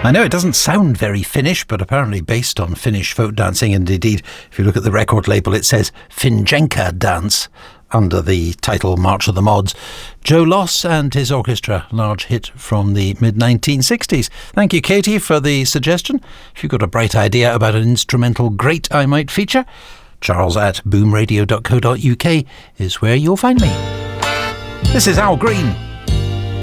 I know it doesn't sound very Finnish, but apparently based on Finnish folk dancing, and indeed, if you look at the record label, it says Finjenka Dance under the title March of the Mods. Joe Loss and his orchestra, large hit from the mid-1960s. Thank you, Katie, for the suggestion. If you've got a bright idea about an instrumental great I might feature, charles@boomradio.co.uk is where you'll find me. This is Al Green.